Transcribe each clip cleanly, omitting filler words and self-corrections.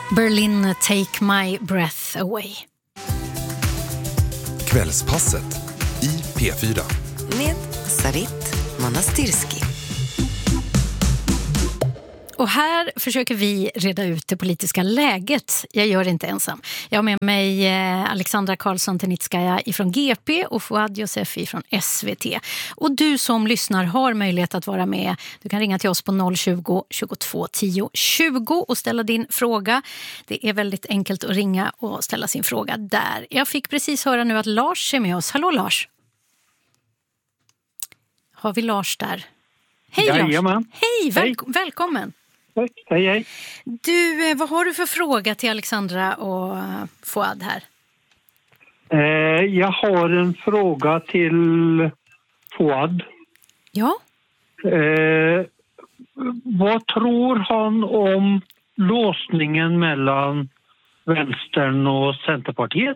Berlin, Take My Breath Away. Kvällspasset i P4. Med Sarit Manastirski. Och här försöker vi reda ut det politiska läget. Jag gör det inte ensam. Jag har med mig Alexandra Karlsson-Tenitskaja ifrån GP och Fouad Yousefi från SVT. Och du som lyssnar har möjlighet att vara med. Du kan ringa till oss på 020 22 10 20 och ställa din fråga. Det är väldigt enkelt att ringa och ställa sin fråga där. Jag fick precis höra nu att Lars är med oss. Hallå Lars! Har vi Lars där? Hej Lars! Hej, välkommen! Hej. Du, vad har du för fråga till Alexandra och Fouad här? Jag har en fråga till Fouad. Ja? Vad tror han om låsningen mellan Vänstern och Centerpartiet?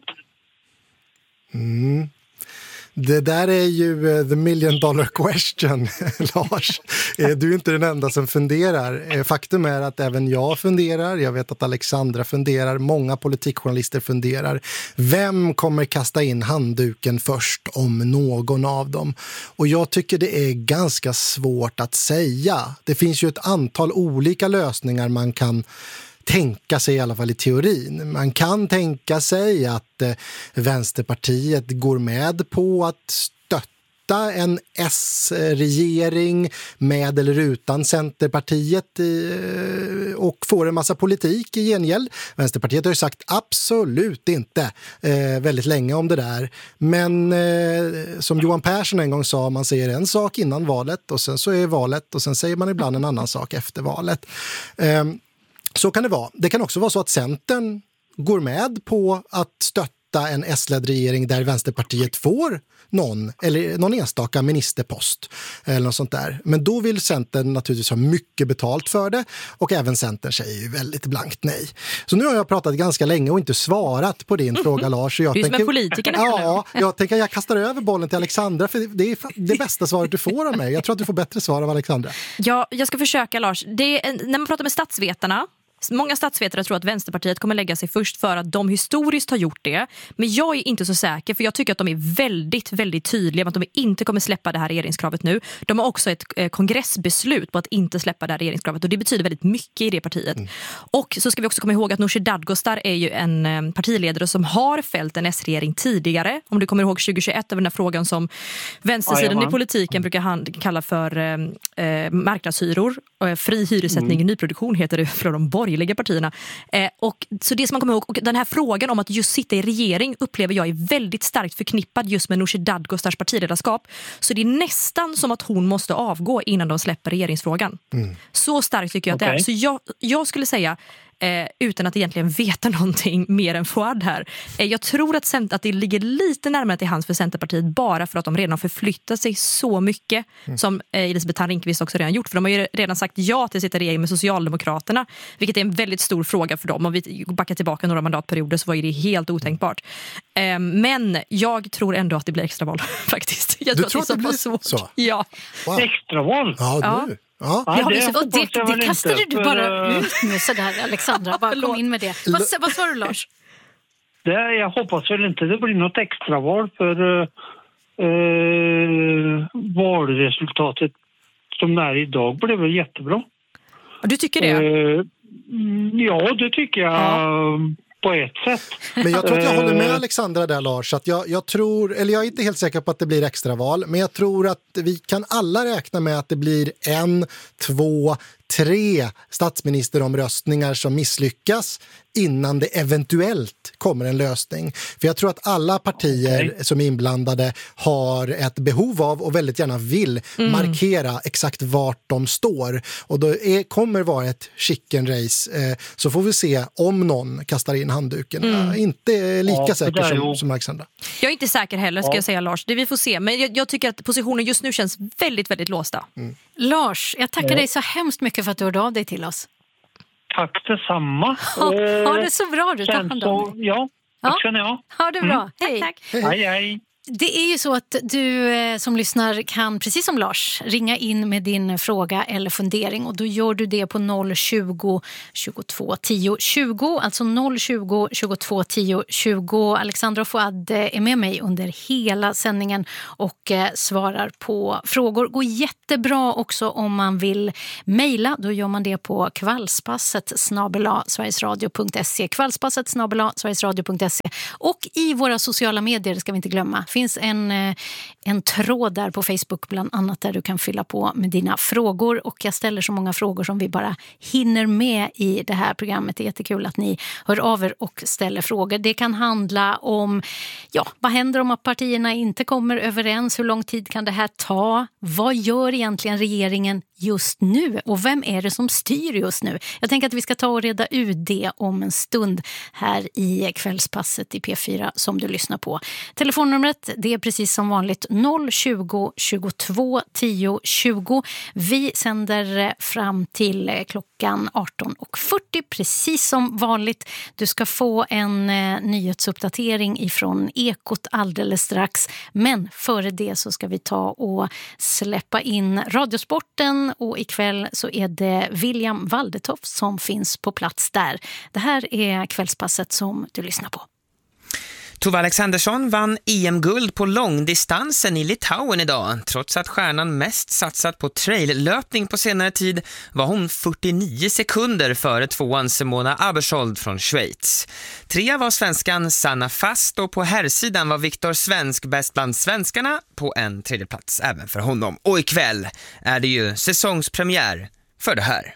Det där är ju the million dollar question, Lars. Du är inte den enda som funderar. Faktum är att även jag funderar. Jag vet att Alexandra funderar. Många politikjournalister funderar. Vem kommer kasta in handduken först om någon av dem? Och jag tycker det är ganska svårt att säga. Det finns ju ett antal olika lösningar man kan tänka sig, i alla fall i teorin. Man kan tänka sig att Vänsterpartiet går med på att stötta en S-regering med eller utan Centerpartiet och får en massa politik i gengäld. Vänsterpartiet har ju sagt absolut inte väldigt länge om det där. Men som Johan Persson en gång sa, man säger en sak innan valet och sen så är valet och sen säger man ibland en annan sak efter valet. Så kan det vara. Det kan också vara så att Centern går med på att stötta en S-ledd regering där Vänsterpartiet får någon enstaka ministerpost eller något sånt där. Men då vill Centern naturligtvis ha mycket betalt för det och även Centern säger ju väldigt blankt nej. Så nu har jag pratat ganska länge och inte svarat på din fråga, Lars. Du är som en politiker. Ja, jag tänker att jag kastar över bollen till Alexandra för det är det bästa svaret du får av mig. Jag tror att du får bättre svar av Alexandra. Ja, jag ska försöka, Lars. När man pratar med statsvetarna, många statsvetare tror att Vänsterpartiet kommer lägga sig först för att de historiskt har gjort det. Men jag är inte så säker, för jag tycker att de är väldigt, väldigt tydliga med att de inte kommer släppa det här regeringskravet nu. De har också ett kongressbeslut på att inte släppa det här regeringskravet och det betyder väldigt mycket i det partiet. Och så ska vi också komma ihåg att Nooshi Dadgostar är ju en partiledare som har fällt en S-regering tidigare. Om du kommer ihåg 2021 över den här frågan som vänstersidan i politiken brukar kalla för marknadshyror. Fri hyressättning i nyproduktion heter det för de borgerliga partierna. Och så det som man kommer ihåg, och den här frågan om att just sitta i regering upplever jag är väldigt starkt förknippad just med Nooshi Dadgostars partiledarskap. Så det är nästan som att hon måste avgå innan de släpper regeringsfrågan. Så starkt tycker jag att det är. Så jag skulle säga, utan att egentligen veta någonting mer än Fouad här. Jag tror att det ligger lite närmare till hands för Centerpartiet bara för att de redan har förflyttat sig så mycket som Elisabeth Thand-Ringqvist också redan gjort. För de har ju redan sagt ja till att sitta i regering med Socialdemokraterna, vilket är en väldigt stor fråga för dem. Om vi backar tillbaka några mandatperioder så var ju det helt otänkbart. Men jag tror ändå att det blir extraval faktiskt. Jag tror att det blir så? Ja. Wow. Extraval? Ja, du. Ja. Det kastade du bara ut med sådär, Alexandra. Bara kom in med det. Vad sa du, Lars? Jag hoppas väl inte det blir något extraval för valresultatet som är idag blev väl jättebra. Du tycker det? Ja, det tycker jag på ett sätt. Men jag tror att jag håller med Alexandra där, Lars. Att jag tror, eller jag är inte helt säker på att det blir extraval, men jag tror att vi kan alla räkna med att det blir 1, 2, 3 statsministeromröstningar som misslyckas innan det eventuellt kommer en lösning. För jag tror att alla partier som är inblandade har ett behov av och väldigt gärna vill markera exakt vart de står. Och då kommer vara ett chicken race. Så får vi se om någon kastar in handduken. Jag är inte lika säker som Alexandra. Jag är inte säker heller, ska jag säga, Lars. Det vi får se. Men jag tycker att positionen just nu känns väldigt, väldigt låsta. Lars, jag tackar dig så hemskt mycket för att du hörde av dig till oss. Tack detsamma. Ha det så bra, du tar hand om dig. Ja, tack känner jag. Ha det bra. Hej. Tack. Hej. Det är ju så att du som lyssnar kan, precis som Lars, ringa in med din fråga eller fundering, och då gör du det på 020 22 10 20, alltså 020 22 10 20. Alexandra och Fouad är med mig under hela sändningen och svarar på frågor. Går jättebra också om man vill mejla, då gör man det på kvällspasset@sverigesradio.se, kvällspasset@sverigesradio.se, och i våra sociala medier ska vi inte glömma. Finns en tråd där på Facebook bland annat där du kan fylla på med dina frågor, och jag ställer så många frågor som vi bara hinner med i det här programmet. Det är jättekul att ni hör av er och ställer frågor. Det kan handla om, vad händer om att partierna inte kommer överens? Hur lång tid kan det här ta? Vad gör egentligen regeringen just nu? Och vem är det som styr just nu? Jag tänker att vi ska ta och reda ut det om en stund här i kvällspasset i P4 som du lyssnar på. Telefonnumret, det är precis som vanligt 020 22 10 20. Vi sänder fram till klockan 18:40 precis som vanligt. Du ska få en nyhetsuppdatering ifrån Ekot alldeles strax. Men före det så ska vi ta och släppa in Radiosporten, och ikväll så är det William Waldetoft som finns på plats där. Det här är kvällspasset som du lyssnar på. Tove Alexandersson vann EM-guld på långdistansen i Litauen idag. Trots att stjärnan mest satsat på traillöpning på senare tid var hon 49 sekunder före tvåan Simona Abersold från Schweiz. Trea var svenskan Sanna Fast, och på herrsidan var Viktor Svensk bäst bland svenskarna, på en tredje plats även för honom. Och ikväll är det ju säsongspremiär för det här.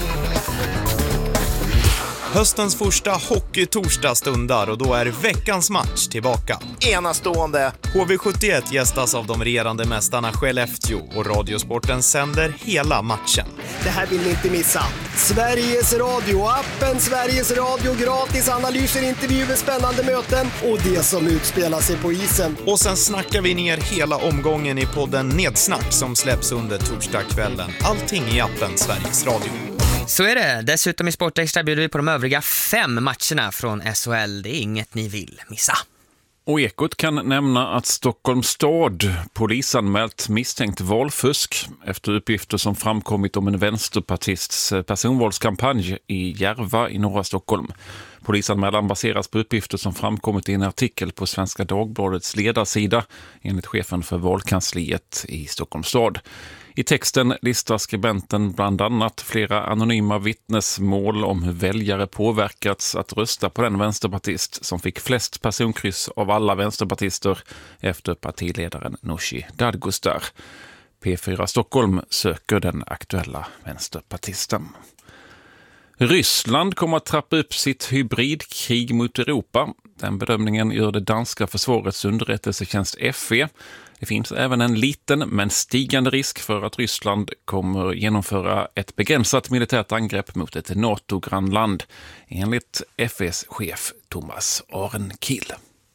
Höstens första hockeytorsdag stundar, och då är veckans match tillbaka. Enastående! HV71 gästas av de regerande mästarna Skellefteå, och Radiosporten sänder hela matchen. Det här vill ni inte missa. Sveriges Radio, appen Sveriges Radio, gratis analyser, intervjuer, spännande möten och det som utspelar sig på isen. Och sen snackar vi ner hela omgången i podden Nedsnack som släpps under torsdagskvällen. Allting i appen Sveriges Radio. Så är det. Dessutom i Sportextra bjuder vi på de övriga 5 matcherna från SHL. Det är inget ni vill missa. Och Ekot kan nämna att Stockholms stad polisanmält misstänkt valfusk efter uppgifter som framkommit om en vänsterpartists personvalskampanj i Järva i norra Stockholm. Polisanmälan baseras på uppgifter som framkommit i en artikel på Svenska Dagbladets ledarsida enligt chefen för valkansliet i Stockholms stad. I texten listar skribenten bland annat flera anonyma vittnesmål om hur väljare påverkats att rösta på den vänsterpartist som fick flest personkryss av alla vänsterpartister efter partiledaren Nooshi Dadgostar. P4 Stockholm söker den aktuella vänsterpartisten. Ryssland kommer att trappa upp sitt hybridkrig mot Europa. Den bedömningen gör det danska försvarets underrättelsetjänst FE. Det finns även en liten men stigande risk för att Ryssland kommer genomföra ett begränsat militärt angrepp mot ett NATO-grannland, enligt FEs chef Thomas Arenkiel.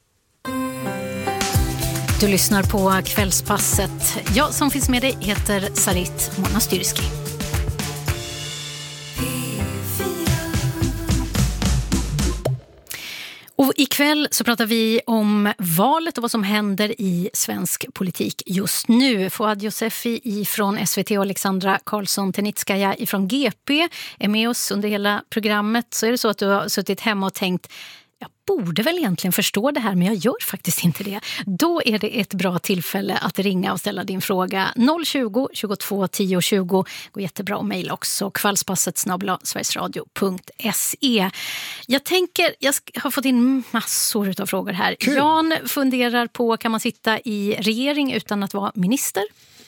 Du lyssnar på kvällspasset. Jag som finns med dig heter Sarit Monastyrski. Och ikväll så pratar vi om valet och vad som händer i svensk politik just nu. Fouad Youssefi från SVT och Alexandra Karlsson-Tenitskaja från GP är med oss under hela programmet. Så är det så att du har suttit hemma och tänkt, jag borde väl egentligen förstå det här, men jag gör faktiskt inte det. Då är det ett bra tillfälle att ringa och ställa din fråga. 020 22 10 20. Går jättebra att mejla också. kvällspasset@sverigesradio.se. Jag har fått in massor av frågor här. Kul. Jan funderar på, kan man sitta i regering utan att vara minister?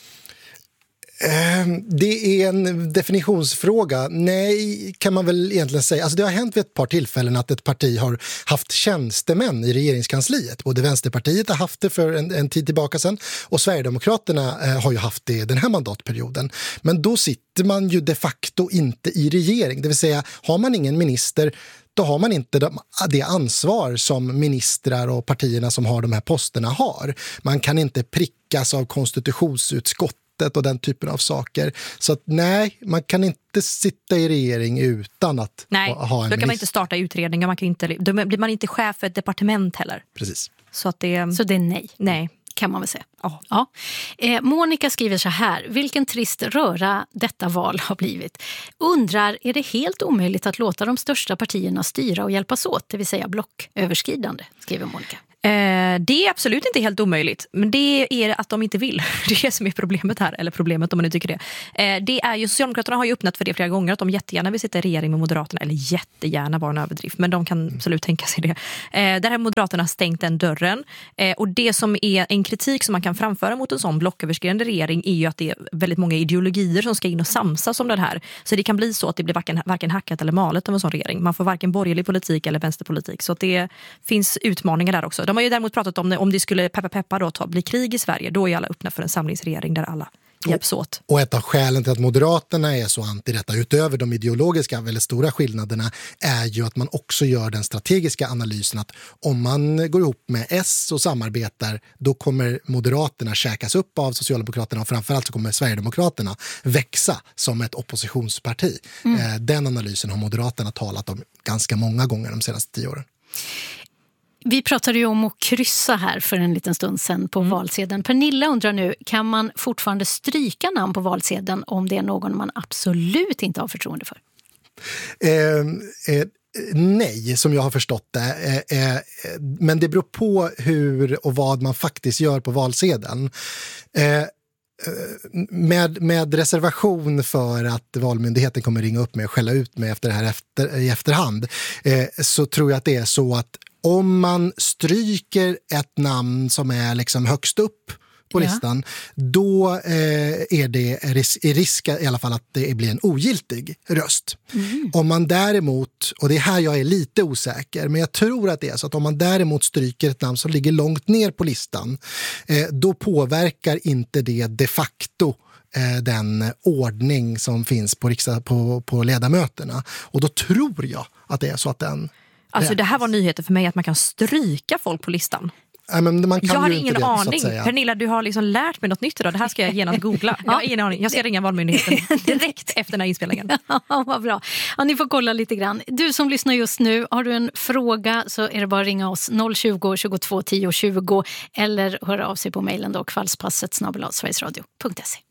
Det är en definitionsfråga. Nej, kan man väl egentligen säga. Alltså det har hänt vid ett par tillfällen att ett parti har haft tjänstemän i regeringskansliet. Både Vänsterpartiet har haft det för en tid tillbaka sedan, och Sverigedemokraterna har ju haft det den här mandatperioden. Men då sitter man ju de facto inte i regering. Det vill säga, har man ingen minister, då har man inte det ansvar som ministrar och partierna som har de här posterna har. Man kan inte prickas av konstitutionsutskottet och den typen av saker. Så att nej, man kan inte sitta i regering utan att ha en då kan man inte starta utredningar. Då blir man inte chef för ett departement heller. Precis. Så det är nej. Nej. Kan man väl säga. Ja. Ja. Monica skriver så här: vilken trist röra detta val har blivit. Undrar, är det helt omöjligt att låta de största partierna styra och hjälpas åt, det vill säga blocköverskridande, skriver Monica. Det är absolut inte helt omöjligt, men det är att de inte vill. Det är det som är problemet här, eller problemet om man nu tycker det. Det är ju, Socialdemokraterna har ju öppnat för det flera gånger, att de jättegärna vill sitta i regering med Moderaterna, eller jättegärna var en överdrift, men de kan absolut tänka sig det. Där har Moderaterna stängt den dörren, och det som är en kritik som man kan framföra mot en sån blocköverskridande regering är ju att det är väldigt många ideologier som ska in och samsas om den här. Så det kan bli så att det blir varken hackat eller malet av en sån regering. Man får varken borgerlig politik eller vänsterpolitik, så att det finns utmaningar där också. De har ju däremot pratat om det skulle peppa då bli krig i Sverige, då är alla öppna för en samlingsregering där alla hjälps åt. Och ett av skälen till att Moderaterna är så anti detta, utöver de ideologiska väldigt stora skillnaderna, är ju att man också gör den strategiska analysen att om man går ihop med S och samarbetar, då kommer Moderaterna käkas upp av Socialdemokraterna, och framförallt så kommer Sverigedemokraterna växa som ett oppositionsparti. Den analysen har Moderaterna talat om ganska många gånger de senaste 10 åren. Vi pratade ju om att kryssa här för en liten stund sedan på valsedeln. Pernilla undrar nu, kan man fortfarande stryka namn på valsedeln om det är någon man absolut inte har förtroende för? Nej, som jag har förstått det. Men det beror på hur och vad man faktiskt gör på valsedeln. Med reservation för att Valmyndigheten kommer ringa upp mig och skälla ut mig efter det här i efterhand, så tror jag att det är så att om man stryker ett namn som är liksom högst upp på listan, då är det risk i alla fall att det blir en ogiltig röst. Om man däremot, och det är här jag är lite osäker, men jag tror att det är så att om man däremot stryker ett namn som ligger långt ner på listan, då påverkar inte det de facto den ordning som finns på ledamöterna. Och då tror jag att det är så att den... Alltså det här var nyheter för mig, att man kan stryka folk på listan. Men man kan jag har ju ingen inte det, aning. Pernilla, du har liksom lärt mig något nytt idag. Det här ska jag genast googla. Jag har ingen aning. Jag ska ringa Valmyndigheten direkt efter den här inspelningen. Ja, vad bra. Ja, ni får kolla lite grann. Du som lyssnar just nu, har du en fråga så är det bara att ringa oss 020 22 10 20 eller höra av sig på mejlen då, kvällspasset@sverigesradio.se.